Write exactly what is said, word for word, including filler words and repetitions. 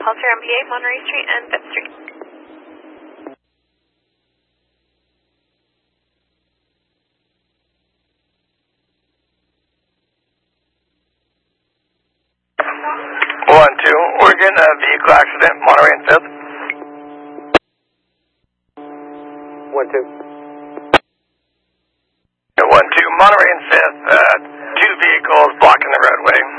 Pulsar M P A, Monterey Street and Fifth Street. One, two, Oregon, uh, vehicle accident, Monterey and Fifth. One, two. One, two, Monterey and Fifth, uh, two vehicles blocking the roadway.